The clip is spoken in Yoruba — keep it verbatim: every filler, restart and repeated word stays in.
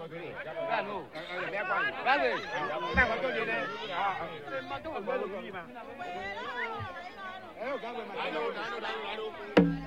干路，别管你，干嘞，那我做你的，啊，妈都我做你嘛，哎，我干嘛嘛？来路，来路，来路，来路。